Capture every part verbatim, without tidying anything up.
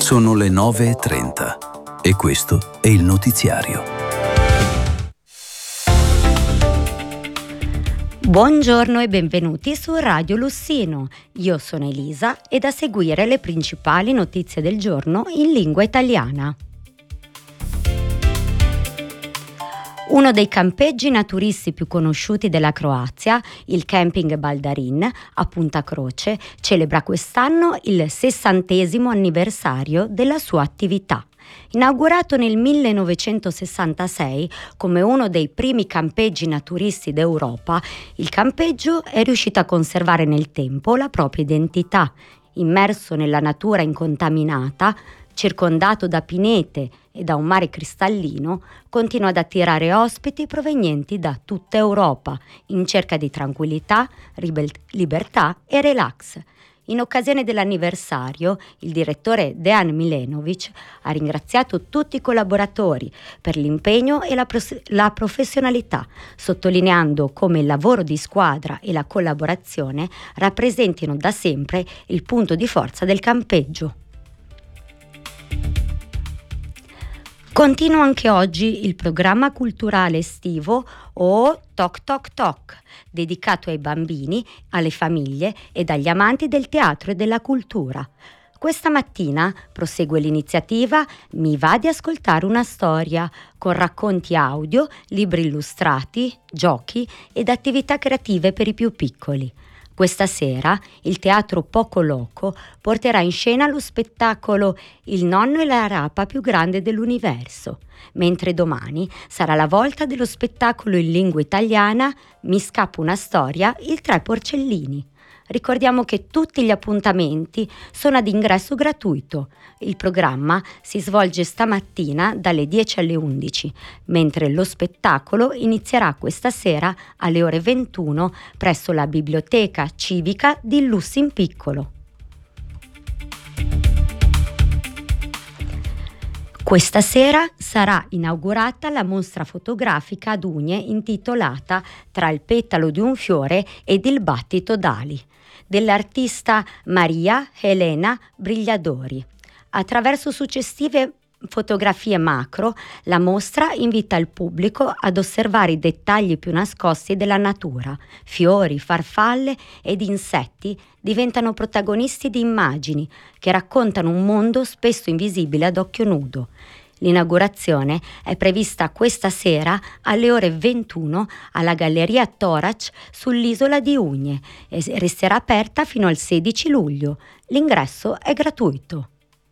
Sono le nove e trenta e questo è il notiziario. Buongiorno e benvenuti su Radio Lussino. Io sono Elisa ed a seguire le principali notizie del giorno in lingua italiana. Uno dei campeggi naturisti più conosciuti della Croazia, il camping Baldarin a Punta Croce, celebra quest'anno il sessantesimo anniversario della sua attività. Inaugurato nel millenovecentosessantasei come uno dei primi campeggi naturisti d'Europa, il campeggio è riuscito a conservare nel tempo la propria identità. Immerso nella natura incontaminata, circondato da pinete e da un mare cristallino, continua ad attirare ospiti provenienti da tutta Europa, in cerca di tranquillità, ribel- libertà e relax. In occasione dell'anniversario, il direttore Dejan Milenovic ha ringraziato tutti i collaboratori per l'impegno e la, pros- la professionalità, sottolineando come il lavoro di squadra e la collaborazione rappresentino da sempre il punto di forza del campeggio. Continua anche oggi il programma culturale estivo O Tok Tok Tok, dedicato ai bambini, alle famiglie ed agli amanti del teatro e della cultura. Questa mattina prosegue l'iniziativa Mi va di ascoltare una storia, con racconti audio, libri illustrati, giochi ed attività creative per i più piccoli. Questa sera il Teatro Poco Loco porterà in scena lo spettacolo Il nonno e la rapa più grande dell'universo, mentre domani sarà la volta dello spettacolo in lingua italiana Mi scappa una storia, il Tre Porcellini. Ricordiamo che tutti gli appuntamenti sono ad ingresso gratuito. Il programma si svolge stamattina dalle dieci alle undici, mentre lo spettacolo inizierà questa sera alle ore ventuno presso la Biblioteca Civica di Lussin Piccolo. Questa sera sarà inaugurata la mostra fotografica ad Ugne intitolata Tra il petalo di un fiore ed il battito d'ali, dell'artista Maria Elena Brigliadori. Attraverso successive fotografie macro, la mostra invita il pubblico ad osservare i dettagli più nascosti della natura. Fiori, farfalle ed insetti diventano protagonisti di immagini che raccontano un mondo spesso invisibile ad occhio nudo. L'inaugurazione è prevista questa sera alle ore ventuno alla Galleria Torac sull'isola di Ugne e resterà aperta fino al sedici luglio. L'ingresso è gratuito.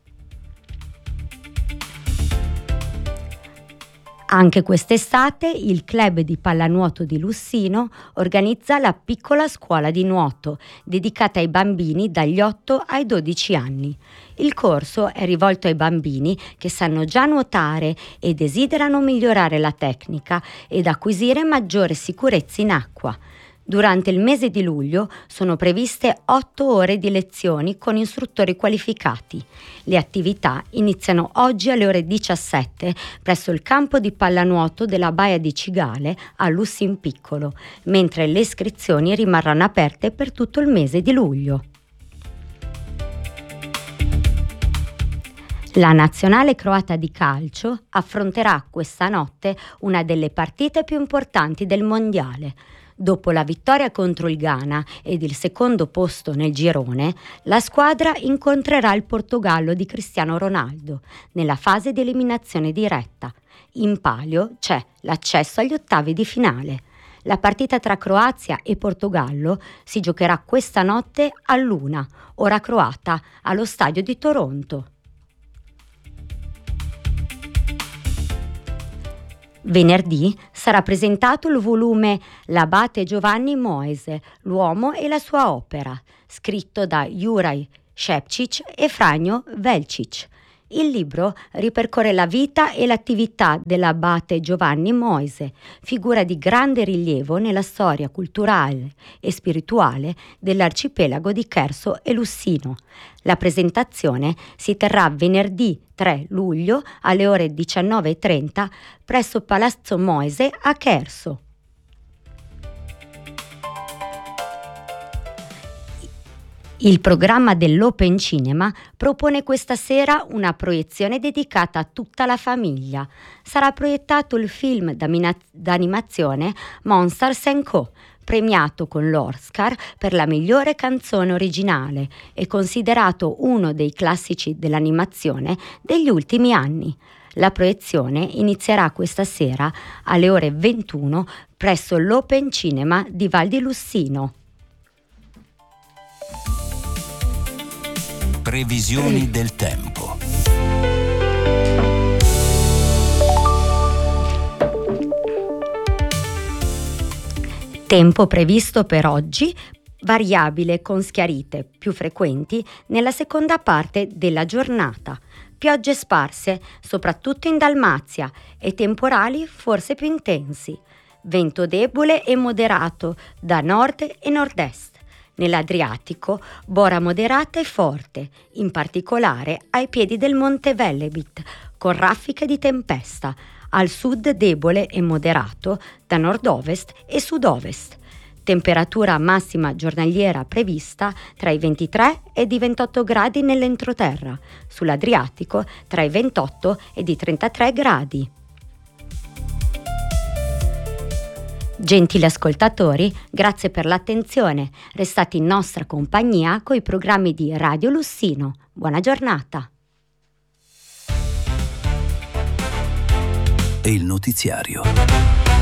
Anche quest'estate il club di pallanuoto di Lussino organizza la piccola scuola di nuoto, dedicata ai bambini dagli otto ai dodici anni. Il corso è rivolto ai bambini che sanno già nuotare e desiderano migliorare la tecnica ed acquisire maggiore sicurezza in acqua. Durante il mese di luglio sono previste otto ore di lezioni con istruttori qualificati. Le attività iniziano oggi alle ore diciassette presso il campo di pallanuoto della Baia di Cigale a Lussin Piccolo, mentre le iscrizioni rimarranno aperte per tutto il mese di luglio. La nazionale croata di calcio affronterà questa notte una delle partite più importanti del mondiale. Dopo la vittoria contro il Ghana ed il secondo posto nel girone, la squadra incontrerà il Portogallo di Cristiano Ronaldo nella fase di eliminazione diretta. In palio c'è l'accesso agli ottavi di finale. La partita tra Croazia e Portogallo si giocherà questa notte all'una, ora croata, allo stadio di Toronto. Venerdì sarà presentato il volume L'abate Giovanni Moise, l'uomo e la sua opera, scritto da Juraj Šepčić e Franjo Velčić. Il libro ripercorre la vita e l'attività dell'abate Giovanni Moise, figura di grande rilievo nella storia culturale e spirituale dell'arcipelago di Cherso e Lussino. La presentazione si terrà venerdì tre luglio alle ore diciannove e trenta presso Palazzo Moise a Cherso. Il programma dell'Open Cinema propone questa sera una proiezione dedicata a tutta la famiglia. Sarà proiettato il film d'amina- d'animazione Monsters and Co., premiato con l'Oscar per la migliore canzone originale e considerato uno dei classici dell'animazione degli ultimi anni. La proiezione inizierà questa sera alle ore ventuno presso l'Open Cinema di Val di Lussino. Previsioni del tempo. Tempo previsto per oggi, variabile con schiarite più frequenti nella seconda parte della giornata. Piogge sparse, soprattutto in Dalmazia, e temporali forse più intensi. Vento debole e moderato da nord e nord-est. Nell'Adriatico, bora moderata e forte, in particolare ai piedi del Monte Velebit, con raffiche di tempesta. Al sud debole e moderato da nord-ovest e sud-ovest. Temperatura massima giornaliera prevista tra i ventitré ed i ventotto gradi nell'entroterra, sull'Adriatico tra i ventotto ed i trentatré gradi. Gentili ascoltatori, grazie per l'attenzione. Restate in nostra compagnia coi programmi di Radio Lussino. Buona giornata. E il notiziario.